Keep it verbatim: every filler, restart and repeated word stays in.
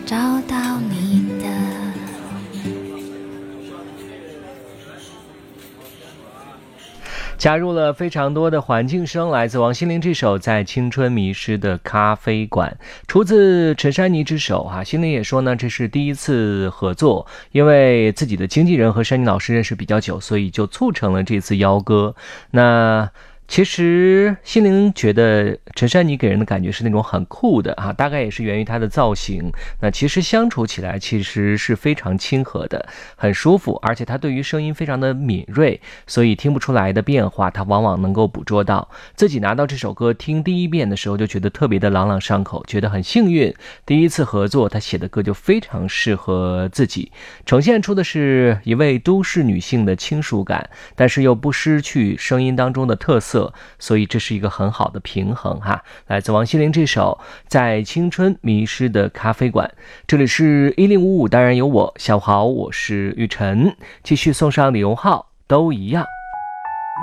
找到你的。 加入了非常多的环境声，来自王心凌这首《在青春迷失的咖啡馆》，出自陈珊妮之手哈。心凌也说呢，这是第一次合作，因为自己的经纪人和珊妮老师认识比较久，所以就促成了这次邀歌。那其实心凌觉得陈珊妮给人的感觉是那种很酷的啊，大概也是源于她的造型。那其实相处起来其实是非常亲和的，很舒服，而且她对于声音非常的敏锐，所以听不出来的变化她往往能够捕捉到。自己拿到这首歌听第一遍的时候就觉得特别的朗朗上口，觉得很幸运，第一次合作她写的歌就非常适合自己，呈现出的是一位都市女性的轻熟感，但是又不失去声音当中的特色，所以这是一个很好的平衡哈。来自王心凌这首在青春迷失的咖啡馆，这里是一零五五，当然有我小豪，我是玉晨，继续送上李荣浩都一样。